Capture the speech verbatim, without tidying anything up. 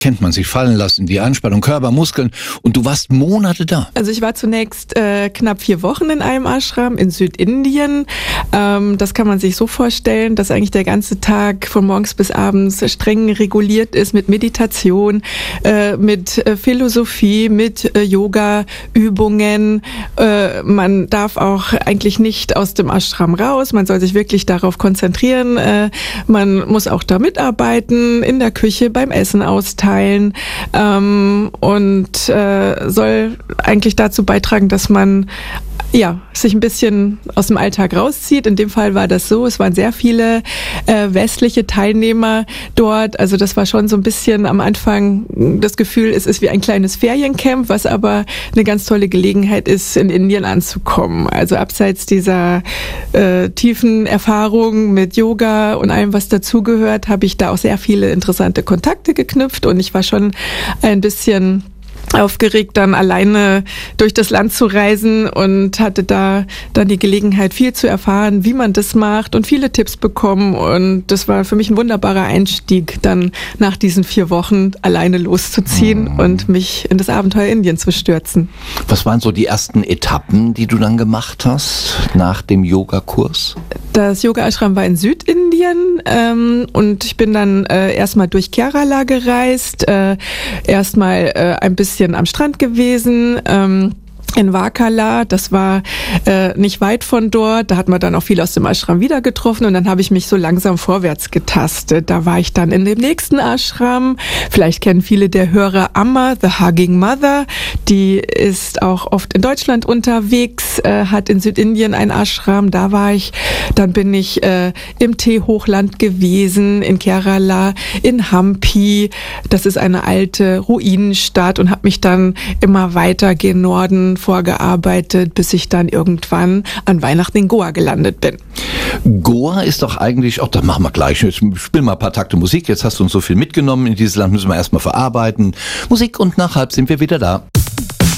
kennt man sich fallen lassen, die Anspannung, Körper, Muskeln. Und du warst Monate da. Also ich war zunächst äh, knapp vier Wochen in einem Ashram in Südindien. Ähm, das kann man sich so vorstellen, dass eigentlich der ganze Tag von morgens bis abends streng reguliert ist mit Meditation, äh, mit äh, Philosophie, mit äh, Yoga-Übungen. Äh, man darf auch eigentlich nicht aus dem Ashram raus. Man soll sich wirklich darauf konzentrieren. Äh, man muss auch da mitarbeiten, in der Küche, beim Essen austeilen. Ähm, und äh, soll eigentlich dazu beitragen, dass man ja sich ein bisschen aus dem Alltag rauszieht. In dem Fall war das so, es waren sehr viele äh, westliche Teilnehmer dort. Also das war schon so ein bisschen am Anfang das Gefühl, es ist wie ein kleines Feriencamp, was aber eine ganz tolle Gelegenheit ist, in Indien anzukommen. Also abseits dieser äh, tiefen Erfahrung mit Yoga und allem, was dazugehört, habe ich da auch sehr viele interessante Kontakte geknüpft und ich war schon ein bisschen aufgeregt, dann alleine durch das Land zu reisen und hatte da dann die Gelegenheit, viel zu erfahren, wie man das macht und viele Tipps bekommen. Und das war für mich ein wunderbarer Einstieg, dann nach diesen vier Wochen alleine loszuziehen mhm. und mich in das Abenteuer Indien zu stürzen. Was waren so die ersten Etappen, die du dann gemacht hast nach dem Yogakurs? Das Yoga-Ashram war in Südindien ähm, und ich bin dann äh, erstmal durch Kerala gereist, äh, erstmal äh, ein bisschen am Strand gewesen, ähm, in Varkala, das war äh, nicht weit von dort, da hat man dann auch viel aus dem Ashram wieder getroffen und dann habe ich mich so langsam vorwärts getastet. Da war ich dann in dem nächsten Ashram, vielleicht kennen viele der Hörer Amma, The Hugging Mother, die ist auch oft in Deutschland unterwegs, äh, hat in Südindien ein Ashram, da war ich, dann bin ich äh, im Teehochland gewesen, in Kerala, in Hampi, das ist eine alte Ruinenstadt und habe mich dann immer weiter gen Norden vorgearbeitet, bis ich dann irgendwann an Weihnachten in Goa gelandet bin. Goa ist doch eigentlich, ach, das machen wir gleich, jetzt spielen wir ein paar Takte Musik, jetzt hast du uns so viel mitgenommen, in dieses Land müssen wir erstmal verarbeiten. Musik und nach halb sind wir wieder da.